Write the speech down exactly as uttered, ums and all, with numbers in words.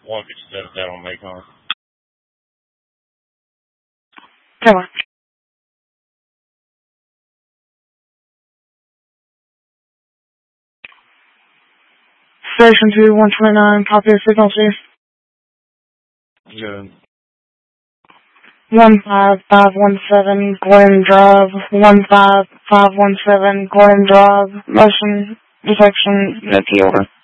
one fifty-seven that on Macon. Come on. Station two, one twenty-nine, copy of frequency. Good. one five five one seven, Glen Drive, one five five one seven, Glen Drive, motion detection, that's the over.